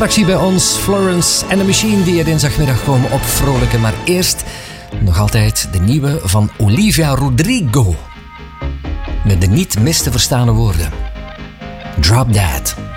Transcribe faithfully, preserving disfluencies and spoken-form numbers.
attractie bij ons, Florence and the Machine, die er dinsdagmiddag komen op Vrolijke. Maar eerst nog altijd de nieuwe van Olivia Rodrigo. Met de niet mis te verstaande woorden. Drop That.